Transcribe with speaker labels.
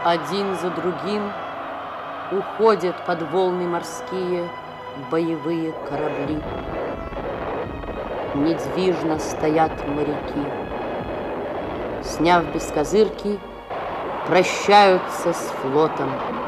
Speaker 1: Один за другим уходят под волны морские боевые корабли. Недвижно стоят моряки. Сняв бескозырки, прощаются с флотом.